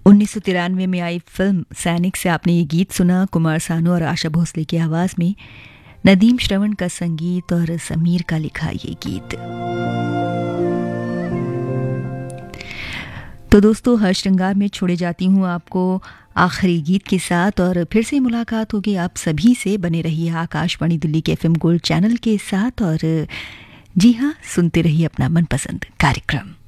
1993 में आई फिल्म सैनिक से आपने ये गीत सुना, कुमार सानू और आशा भोसले की आवाज में। नदीम श्रवण का संगीत और समीर का लिखा ये गीत। तो दोस्तों, हर श्रृंगार में छोड़े जाती हूँ आपको आखिरी गीत के साथ, और फिर से मुलाकात होगी आप सभी से। बने रहिए आकाशवाणी दिल्ली के FM गोल्ड चैनल के साथ, और जी हाँ, सुनते रहिए अपना मनपसंद कार्यक्रम।